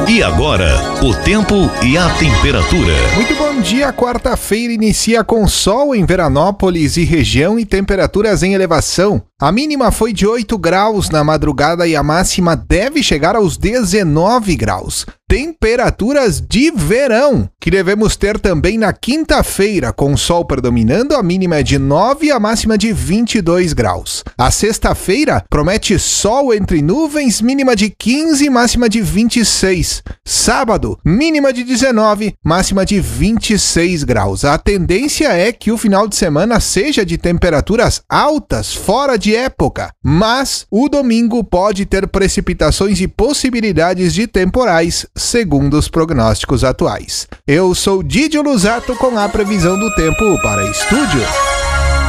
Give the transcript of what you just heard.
E agora, o tempo e a temperatura. Muito bom dia, quarta-feira inicia com sol em Veranópolis e região e temperaturas em elevação. A mínima foi de 8 graus na madrugada e a máxima deve chegar aos 19 graus. Temperaturas de verão, que devemos ter também na quinta-feira, com sol predominando, a mínima é de 9 e a máxima de 22 graus. A sexta-feira promete sol entre nuvens, mínima de 15 e máxima de 26. Sábado, mínima de 19, máxima de 26 graus. A tendência é que o final de semana seja de temperaturas altas, fora de época, mas o domingo pode ter precipitações e possibilidades de temporais, segundo os prognósticos atuais. Eu sou Didio Luzato com a previsão do tempo para Estúdio.